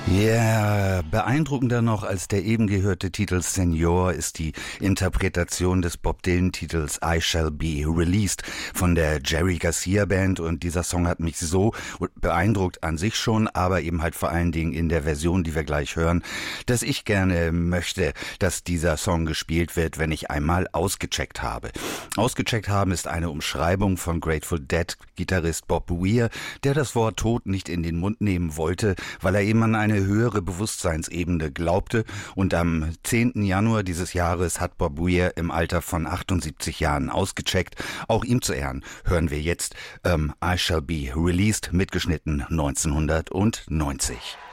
Ja, beeindruckender noch als der eben gehörte Titel Senior ist die Interpretation des Bob Dylan-Titels I Shall Be Released von der Jerry Garcia Band, und dieser Song hat mich so beeindruckt an sich schon, aber eben halt vor allen Dingen in der Version, die wir gleich hören, dass ich gerne möchte, dass dieser Song gespielt wird, wenn ich einmal ausgecheckt habe. Ausgecheckt haben ist eine Umschreibung von Grateful Dead Gitarrist Bob Weir, der das Wort Tod nicht in den Mund nehmen wollte, weil er eben an eine höhere Bewusstseinsebene glaubte, und am 10. Januar dieses Jahres hat Bob Weir im Alter von 78 Jahren ausgecheckt. Auch ihm zu Ehren hören wir jetzt I Shall Be Released, mitgeschnitten 1990.